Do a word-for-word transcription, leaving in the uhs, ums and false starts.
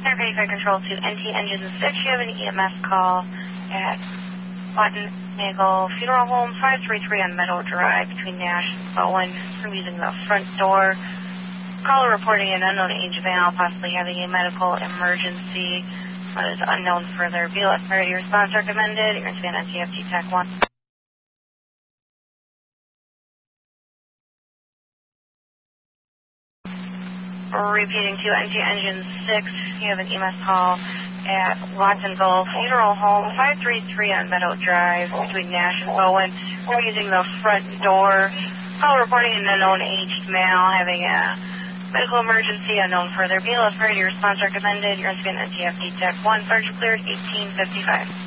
Aircraft Control to N T Engine six. You have an E M S call at Button Nagel Funeral Home, five three three on Meadow Drive between Nash and Bowen. We're using the front door. Caller reporting an unknown age male, possibly having a medical emergency. What is unknown further. B L S priority response recommended. You're going to be on N T F T Tech one. Repeating to N T Engine six. You have an E M S call at Watsonville Funeral Home, five three three on Meadow Drive between Nash and Bowen. We're using the front door. Caller reporting an unknown aged male having a medical emergency, unknown further. B L S priority response recommended. You're on N T F T Tech one. Sergeant cleared eighteen fifty-five.